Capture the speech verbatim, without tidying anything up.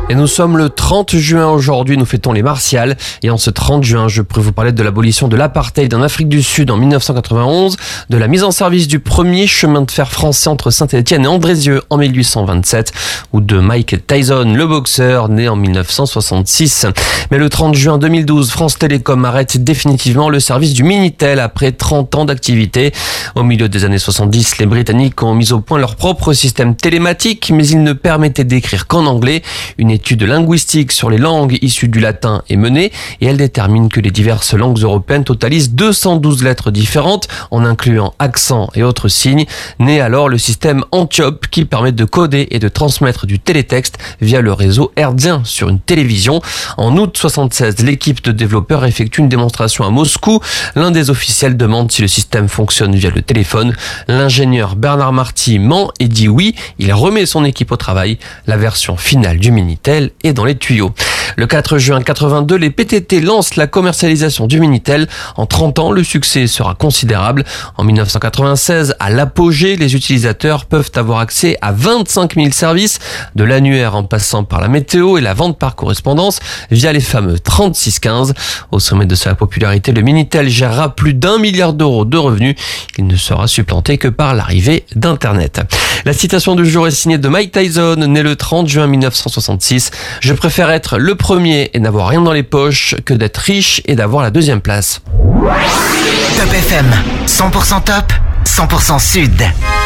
Et nous sommes le trente juin aujourd'hui, nous fêtons les Martiales. Et en ce trente juin, je pourrais vous parler de l'abolition de l'apartheid en Afrique du Sud en dix-neuf cent quatre-vingt-onze, de la mise en service du premier chemin de fer français entre Saint-Étienne et Andrézieux en mille huit cent vingt-sept, ou de Mike Tyson, le boxeur, né en mille neuf cent soixante-six. Mais le trente juin deux mille douze, France Télécom arrête définitivement le service du Minitel après trente ans d'activité. Au milieu des années soixante-dix, les Britanniques ont mis au point leur propre système télématique, mais il ne permettait d'écrire qu'en anglais. Une étude linguistique sur les langues issues du latin est menée et elle détermine que les diverses langues européennes totalisent deux cent douze lettres différentes en incluant accents et autres signes. Naît alors le système Antiope qui permet de coder et de transmettre du télétexte via le réseau herdien sur une télévision. En août soixante-seize, l'équipe de développeurs effectue une démonstration à Moscou. L'un des officiels demande si le système fonctionne via le téléphone. L'ingénieur Bernard Marty ment et dit oui. Il remet son équipe au travail. La version finale du Minitel est dans les tuyaux. Le quatre juin quatre-vingt-deux, les P T T lancent la commercialisation du Minitel. En trente ans, le succès sera considérable. En mille neuf cent quatre-vingt-seize, à l'apogée, les utilisateurs peuvent avoir accès à vingt-cinq mille services, de l'annuaire en passant par la météo et la vente par correspondance via les fameux trente-six quinze. Au sommet de sa popularité, le Minitel gérera plus d'un milliard d'euros de revenus. Il ne sera supplanté que par l'arrivée d'Internet. La citation du jour est signée de Mike Tyson, né le trente juin mille neuf cent soixante-six. Je préfère être le premier et n'avoir rien dans les poches que d'être riche et d'avoir la deuxième place. Top F M, cent pour cent top, cent pour cent sud.